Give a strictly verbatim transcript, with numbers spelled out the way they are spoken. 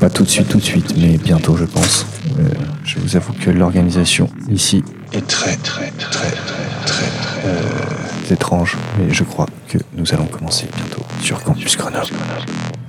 pas tout de suite, tout de suite, mais bientôt, je pense. Euh, je vous avoue que l'organisation ici est très, très, très, très, très, très euh, étrange, mais je crois que nous allons commencer bientôt sur Campus Grenoble.